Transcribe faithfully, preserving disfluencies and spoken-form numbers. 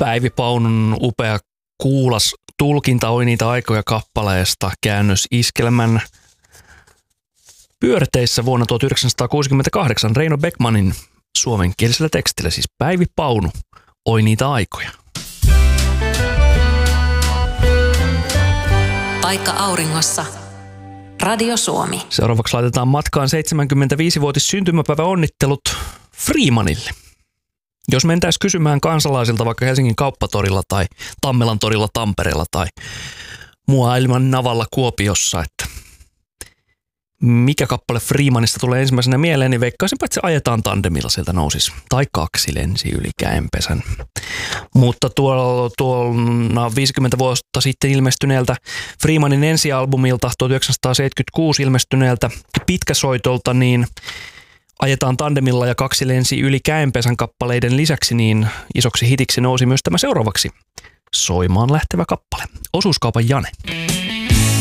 Päivi Paunun upea kuulas tulkinta Oi niitä aikoja kappaleesta käännös iskelmän pyörteissä vuonna tuhatyhdeksänsataakuusikymmentäkahdeksan Reino Beckmanin suomenkielisellä tekstillä, siis Päivi Paunu, Oi niitä aikoja. Paikka auringossa. Radio Suomi. Seuraavaksi laitetaan matkaan seitsemänkymmentäviisivuotis syntymäpäivä onnittelut Freemanille. Jos mentäisiin kysymään kansalaisilta vaikka Helsingin kauppatorilla tai Tammelan torilla Tampereella tai Maailman navalla Kuopiossa, että mikä kappale Freemanista tulee ensimmäisenä mieleen, niin veikkaisinpä, että se ajetaan tandemilla, sieltä nousisi. Tai kaksi lensi yli käenpesän. Mutta tuolla, tuolla viisikymmentä vuotta sitten ilmestyneeltä Freemanin ensialbumilta, tuhatyhdeksänsataaseitsemänkymmentäkuusi ilmestyneeltä pitkäsoitolta, niin ajetaan tandemilla ja kaksi lensi yli käenpesän kappaleiden lisäksi, niin isoksi hitiksi nousi myös tämä seuraavaksi soimaan lähtevä kappale. Osuuskaupan Jane.